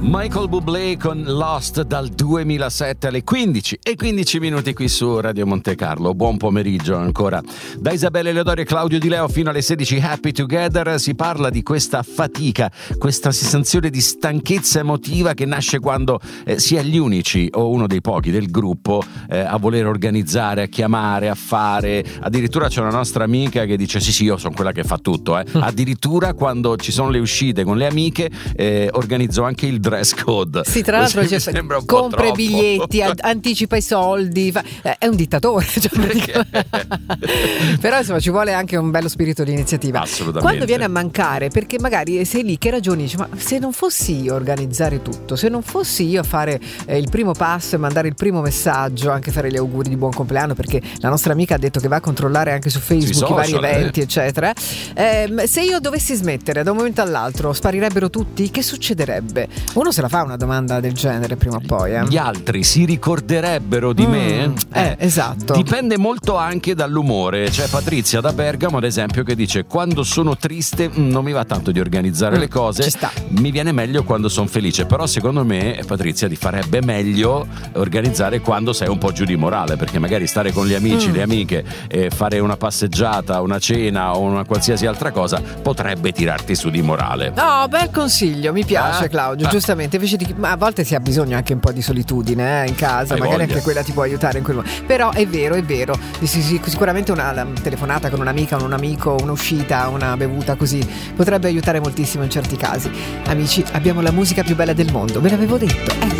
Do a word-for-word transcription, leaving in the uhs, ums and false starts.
Michael Bublé con Lost dal duemilasette alle quindici e quindici minuti qui su Radio Monte Carlo. Buon pomeriggio ancora da Isabella Eleodoro e Claudio Di Leo fino alle sedici. Happy Together. Si parla di questa fatica, questa sensazione di stanchezza emotiva che nasce quando eh, si è gli unici o uno dei pochi del gruppo eh, a voler organizzare, a chiamare, a fare. Addirittura c'è una nostra amica che dice sì sì io sono quella che fa tutto eh. Addirittura quando ci sono le uscite con le amiche eh, organizzo anche il dress code. Sì, tra l'altro c'è, compra i biglietti, a- anticipa i soldi, fa, eh, è un dittatore, cioè, però insomma ci vuole anche un bello spirito di iniziativa. Assolutamente. Quando viene a mancare, perché magari sei lì che ragioni, dici, ma se non fossi io a organizzare tutto, se non fossi io a fare eh, il primo passo e mandare il primo messaggio, anche fare gli auguri di buon compleanno, perché la nostra amica ha detto che va a controllare anche su Facebook social, i vari eventi eh. eccetera, eh, se io dovessi smettere da un momento all'altro sparirebbero tutti? Che succederebbe? Uno se la fa una domanda del genere prima o poi eh? Gli altri si ricorderebbero di mm, me? Eh, eh, esatto. Dipende molto anche dall'umore. C'è Patrizia da Bergamo ad esempio che dice: quando sono triste mm, non mi va tanto di organizzare mm, le cose, ci sta. mi viene meglio quando sono felice. Però secondo me Patrizia ti farebbe meglio organizzare quando sei un po' giù di morale, perché magari stare con gli amici, mm. le amiche e fare una passeggiata, una cena o una qualsiasi altra cosa potrebbe tirarti su di morale. No, bel consiglio, mi piace ah, Claudio, ah. giustamente, invece di, ma a volte si ha bisogno anche un po' di solitudine eh, in casa, Hai magari voglia. anche quella ti può aiutare in quel momento. Però è vero, è vero, sì, sì, sicuramente una telefonata con un'amica, un amico, un'uscita, una bevuta così potrebbe aiutare moltissimo in certi casi. Amici, abbiamo la musica più bella del mondo, ve l'avevo detto, ecco.